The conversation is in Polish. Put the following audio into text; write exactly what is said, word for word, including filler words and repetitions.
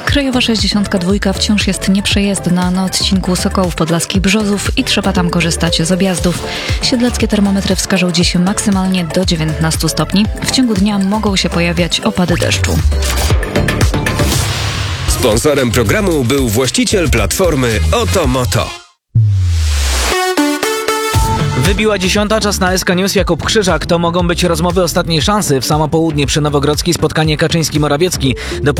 Krajowa sześćdziesiąt dwa wciąż jest nieprzejezdna na odcinku Sokołów Podlaskich Brzozów i trzeba tam korzystać z objazdów. Siedleckie termometry wskażą dziś maksymalnie do dziewiętnastu stopni. W ciągu dnia mogą się pojawiać opady deszczu. Sponsorem programu był właściciel platformy Otomoto. Wybiła dziesiąta, czas na S K News. Jakub Krzyżak. To mogą być rozmowy ostatniej szansy. W samo południe przy Nowogrodzkiej spotkanie Kaczyński-Morawiecki. Do